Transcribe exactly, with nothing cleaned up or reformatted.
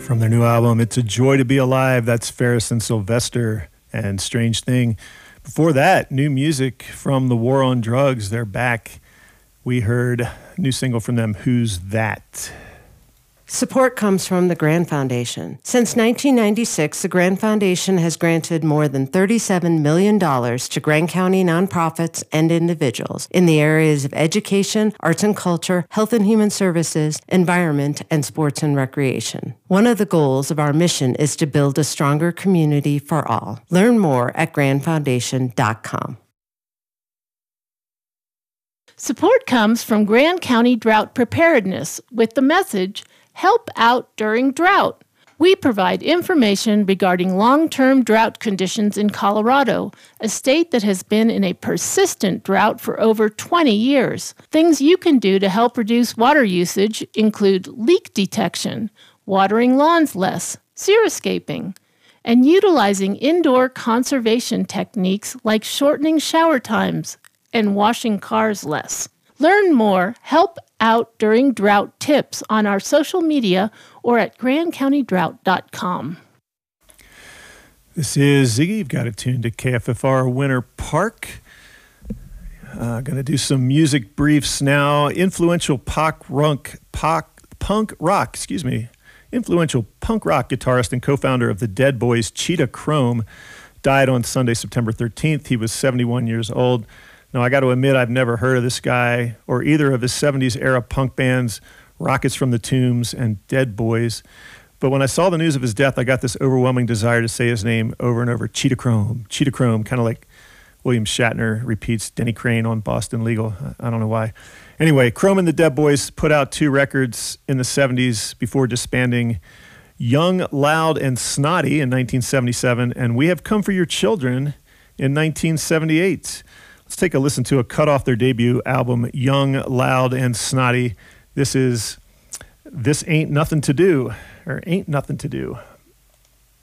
From their new album, It's a Joy to Be Alive. That's Ferris and Sylvester and Strange Thing. Before that, new music from The War on Drugs. They're back. We heard a new single from them, Who's That? Support comes from the Grand Foundation. Since nineteen ninety-six, the Grand Foundation has granted more than thirty-seven million dollars to Grand County nonprofits and individuals in the areas of education, arts and culture, health and human services, environment, and sports and recreation. One of the goals of our mission is to build a stronger community for all. Learn more at grand foundation dot com. Support comes from Grand County Drought Preparedness with the message, Help Out During Drought. We provide information regarding long-term drought conditions in Colorado, a state that has been in a persistent drought for over twenty years. Things you can do to help reduce water usage include leak detection, watering lawns less, xeriscaping, and utilizing indoor conservation techniques like shortening shower times and washing cars less. Learn more, help out during drought tips on our social media or at grand county drought dot com. This is Ziggy. You've got it tuned to K F F R Winter Park. Uh, going to do some music briefs now. Influential pop rock, pop, punk rock, excuse me, influential punk rock guitarist and co-founder of the Dead Boys, Cheetah Chrome, died on Sunday, September thirteenth. He was seventy-one years old. Now, I got to admit, I've never heard of this guy or either of his seventies era punk bands, Rockets from the Tombs and Dead Boys. But when I saw the news of his death, I got this overwhelming desire to say his name over and over, Cheetah Chrome, Cheetah Chrome, kind of like William Shatner repeats Denny Crane on Boston Legal. I don't know why. Anyway, Chrome and the Dead Boys put out two records in the seventies before disbanding, Young, Loud, and Snotty in nineteen seventy-seven, and We Have Come for Your Children in nineteen seventy-eight. Let's take a listen to a cut off their debut album, Young, Loud, and Snotty. This is This Ain't Nothing to Do, or Ain't Nothing to Do.